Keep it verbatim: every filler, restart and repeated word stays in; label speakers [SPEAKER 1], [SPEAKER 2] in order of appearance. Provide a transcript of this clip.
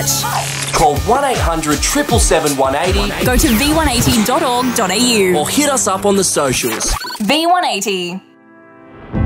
[SPEAKER 1] much.
[SPEAKER 2] Call one eight hundred, seven seven seven, one eight zero
[SPEAKER 1] Go to v one eighty dot org dot a u
[SPEAKER 2] or hit us up on the socials.
[SPEAKER 1] V one eighty.